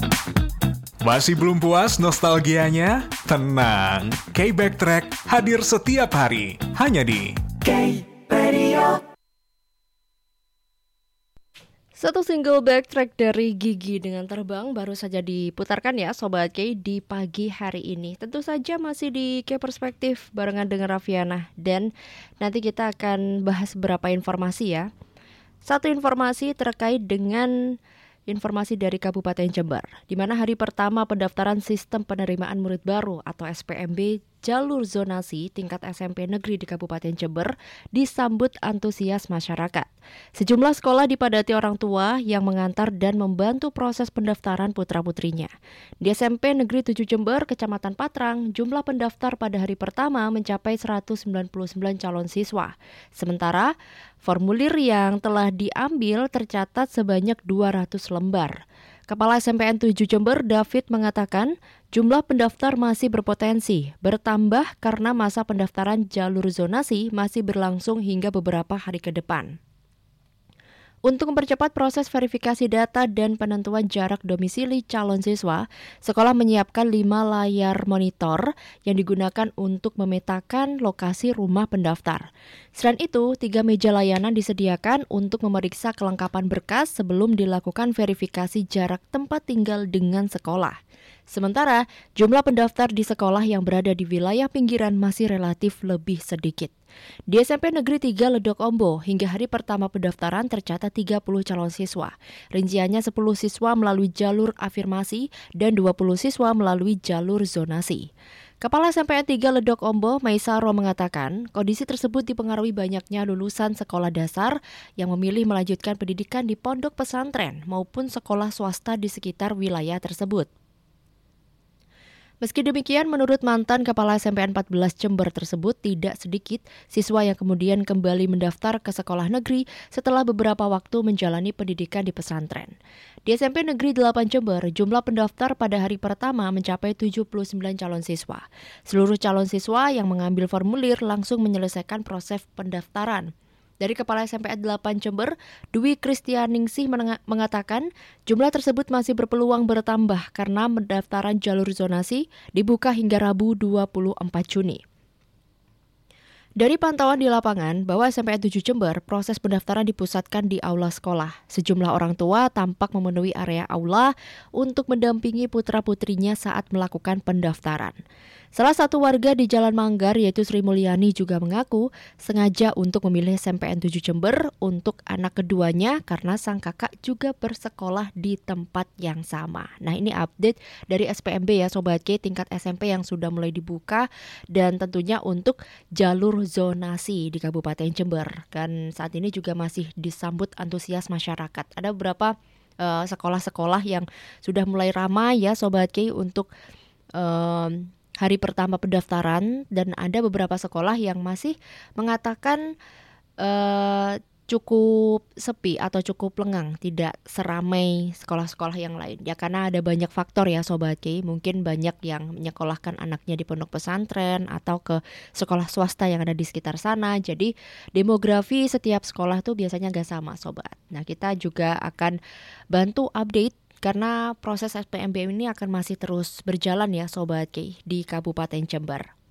Masih belum puas nostalgianya? Tenang, K-Backtrack hadir setiap hari, hanya di K-Radio. Satu single backtrack dari Gigi dengan Terbang baru saja diputarkan ya Sobat K di pagi hari ini. Tentu saja masih di K Perspektif barengan dengan Raffiana. Dan nanti kita akan bahas beberapa informasi ya. Satu informasi terkait dengan informasi dari Kabupaten Jember, di mana hari pertama pendaftaran sistem penerimaan murid baru atau SPMB jalur zonasi tingkat SMP negeri di Kabupaten Jember disambut antusias masyarakat. Sejumlah sekolah dipadati orang tua yang mengantar dan membantu proses pendaftaran putra-putrinya. Di SMP Negeri 7 Jember, Kecamatan Patrang, jumlah pendaftar pada hari pertama mencapai 199 calon siswa. Sementara formulir yang telah diambil tercatat sebanyak 200 lembar. Kepala SMPN 7 Jember, David, mengatakan jumlah pendaftar masih berpotensi bertambah karena masa pendaftaran jalur zonasi masih berlangsung hingga beberapa hari ke depan. Untuk mempercepat proses verifikasi data dan penentuan jarak domisili calon siswa, sekolah menyiapkan 5 layar monitor yang digunakan untuk memetakan lokasi rumah pendaftar. Selain itu, 3 meja layanan disediakan untuk memeriksa kelengkapan berkas sebelum dilakukan verifikasi jarak tempat tinggal dengan sekolah. Sementara, jumlah pendaftar di sekolah yang berada di wilayah pinggiran masih relatif lebih sedikit. Di SMP Negeri 3 Ledok Ombo, hingga hari pertama pendaftaran tercatat 30 calon siswa. Rinciannya 10 siswa melalui jalur afirmasi dan 20 siswa melalui jalur zonasi. Kepala SMPN 3 Ledok Ombo, Maisaro, mengatakan kondisi tersebut dipengaruhi banyaknya lulusan sekolah dasar yang memilih melanjutkan pendidikan di pondok pesantren maupun sekolah swasta di sekitar wilayah tersebut. Meski demikian, menurut mantan Kepala SMPN 14 Jember tersebut, tidak sedikit siswa yang kemudian kembali mendaftar ke sekolah negeri setelah beberapa waktu menjalani pendidikan di pesantren. Di SMP Negeri 8 Jember, jumlah pendaftar pada hari pertama mencapai 79 calon siswa. Seluruh calon siswa yang mengambil formulir langsung menyelesaikan proses pendaftaran. Dari Kepala SMPN 8 Jember, Dwi Kristianingsih mengatakan jumlah tersebut masih berpeluang bertambah karena pendaftaran jalur zonasi dibuka hingga Rabu 24 Juni. Dari pantauan di lapangan, bahwa SMPN 7 Jember, proses pendaftaran dipusatkan di aula sekolah. Sejumlah orang tua tampak memenuhi area aula untuk mendampingi putra-putrinya saat melakukan pendaftaran. Salah satu warga di Jalan Manggar yaitu Sri Mulyani juga mengaku sengaja untuk memilih SMPN 7 Jember untuk anak keduanya karena sang kakak juga bersekolah di tempat yang sama. Nah, ini update dari SPMB ya Sobat K, tingkat SMP yang sudah mulai dibuka dan tentunya untuk jalur zonasi di Kabupaten Jember. Kan saat ini juga masih disambut antusias masyarakat. Ada beberapa sekolah-sekolah yang sudah mulai ramai ya Sobat K untuk hari pertama pendaftaran, dan ada beberapa sekolah yang masih mengatakan cukup sepi atau cukup lengang, tidak seramai sekolah-sekolah yang lain. Ya karena ada banyak faktor ya Sobat K, mungkin banyak yang menyekolahkan anaknya di pondok pesantren atau ke sekolah swasta yang ada di sekitar sana. Jadi demografi setiap sekolah tuh biasanya gak sama Sobat. Nah, kita juga akan bantu update karena proses SPMB ini akan masih terus berjalan ya Sobat K di Kabupaten Jember.